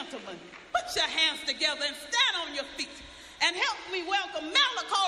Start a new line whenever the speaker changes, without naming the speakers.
gentlemen, put your hands together and stand on your feet and help me welcome Malachi